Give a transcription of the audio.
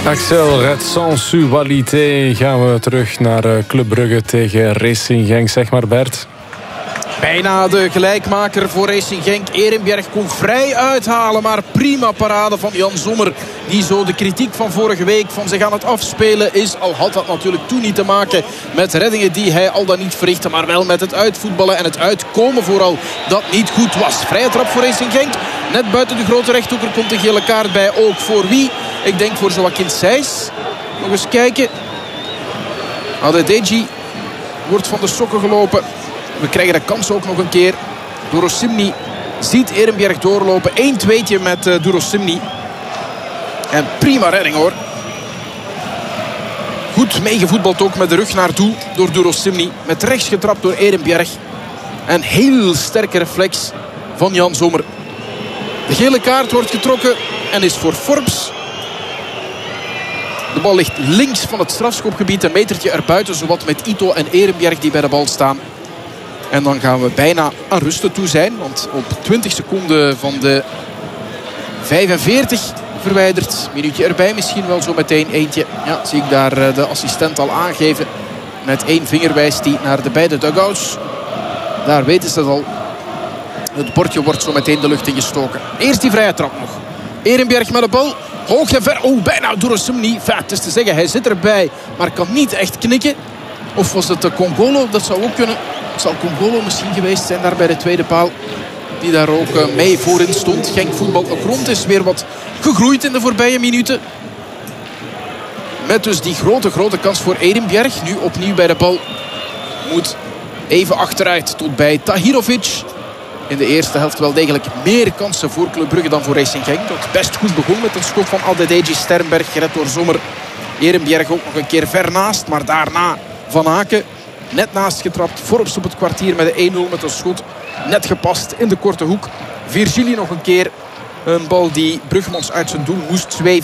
Axel, Red Sensualité. Gaan we terug naar Club Brugge tegen Racing Genk. Zeg maar, Bert. Bijna de gelijkmaker voor Racing Genk. Erenbjerg kon vrij uithalen, maar prima parade van Jan Sommer. Die zo de kritiek van vorige week van zich aan het afspelen is. Al had dat natuurlijk toen niet te maken met reddingen die hij al dan niet verrichtte. Maar wel met het uitvoetballen en het uitkomen vooral dat niet goed was. Vrije trap voor Racing Genk. Net buiten de grote rechthoeker komt een gele kaart bij. Ook voor wie? Ik denk voor Joaquin Sijs. Nog eens kijken. Adedeji wordt van de sokken gelopen. We krijgen de kans ook nog een keer. Durosimni ziet Erenbjerg doorlopen. 1-2'tje met Durosimni. En prima redding hoor. Goed meegevoetbald ook met de rug naartoe door Durosimni. Met rechts getrapt door Erenbjerg. En heel sterke reflex van Jan Sommer. De gele kaart wordt getrokken en is voor Forbs. De bal ligt links van het strafschopgebied. Een metertje erbuiten, zowat met Ito en Erenbjerg die bij de bal staan. En dan gaan we bijna aan rusten toe zijn. Want op 20 seconden van de 45 verwijderd. Minuutje erbij misschien wel zo meteen eentje. Ja, zie ik daar de assistent al aangeven. Met één vinger wijst hij naar de beide dugouts. Daar weten ze het al. Het bordje wordt zo meteen de lucht ingestoken. Eerst die vrije trap nog. Erenbjerg met de bal. Hoog en ver. Oh, bijna Durosimni. Het is te zeggen, hij zit erbij. Maar kan niet echt knikken. Of was het Congolo? Dat zou ook kunnen. Het zal Congolo misschien geweest zijn daar bij de tweede paal. Die daar ook mee voorin stond. Genk voetbal ook rond is weer wat gegroeid in de voorbije minuten. Met dus die grote kans voor Erenbjerg. Nu opnieuw bij de bal. Moet even achteruit tot bij Tahirovic. In de eerste helft wel degelijk meer kansen voor Club Brugge dan voor Racing Genk. Dat best goed begon met een schot van Adedeji Sternberg. Gered door Sommer. Erenbjerg ook nog een keer ver naast. Maar daarna Van Aken net naast getrapt. Forbs op het kwartier met de 1-0 met een schot. Net gepast in de korte hoek. Virgili nog een keer. Een bal die Bruggemans uit zijn doel moest zweven.